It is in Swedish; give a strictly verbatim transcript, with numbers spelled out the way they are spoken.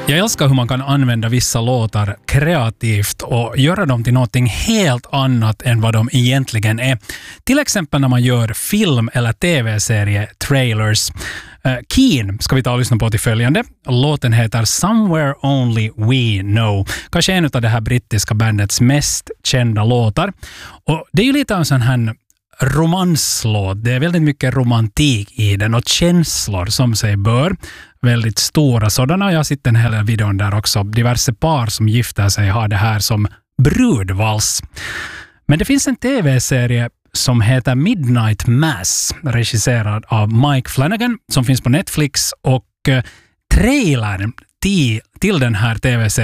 Jag älskar hur man kan använda vissa låtar kreativt och göra dem till någonting helt annat än vad de egentligen är. Till exempel när man gör film- eller tv-serie-trailers. Uh, Keen ska vi ta och lyssna på till följande. Låten heter Somewhere Only We Know. Kanske en av det här brittiska bandets mest kända låtar. Och det är ju lite en sån här romanslåt. Det är väldigt mycket romantik i den och känslor som sig bör. Väldigt stora sådana. Jag har sett en hel videon där också. Diverse par som gifter sig har det här som brudvals. Men det finns en tv-serie som heter Midnight Mass, regisserad av Mike Flanagan, som finns på Netflix, och eh, trailern till, till den här tv-serien